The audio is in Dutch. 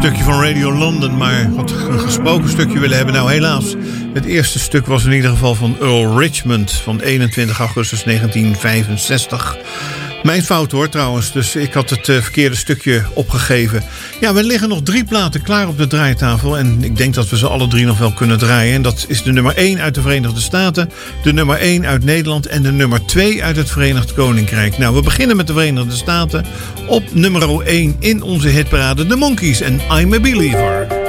stukje van Radio London, maar wat een gesproken stukje willen hebben. Nou, helaas. Het eerste stuk was in ieder geval van Earl Richmond van 21 augustus 1965. Mijn fout hoor trouwens, dus ik had het verkeerde stukje opgegeven. Ja, we liggen nog 3 platen klaar op de draaitafel. En ik denk dat we ze alle 3 nog wel kunnen draaien. En dat is de nummer 1 uit de Verenigde Staten, de nummer 1 uit Nederland en de nummer 2 uit het Verenigd Koninkrijk. Nou, we beginnen met de Verenigde Staten. Op nummer 1 in onze hitparade, The Monkees en I'm a Believer.